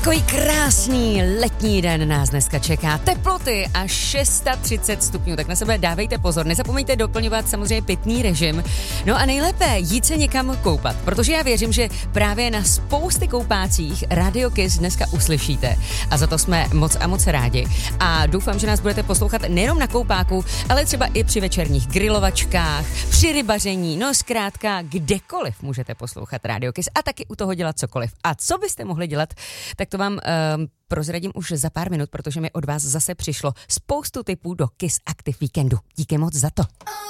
Takový krásný letní den nás dneska čeká. Teploty až 630 stupňů, tak na sebe dávejte pozor. Nezapomeňte doplňovat samozřejmě pitný režim. No a nejlépe jít se někam koupat, protože já věřím, že právě na spousty koupácích Radio Kiss dneska uslyšíte. A za to jsme moc a moc rádi. A doufám, že nás budete poslouchat nejenom na koupáku, ale třeba i při večerních grilovačkách, při rybaření, no zkrátka kdekoliv můžete poslouchat Radio Kiss a taky u toho dělat cokoliv. A co byste mohli dělat, tak to vám prozradím už za pár minut, protože mi od vás zase přišlo spoustu tipů do Kiss Active Weekendu. Díky moc za to.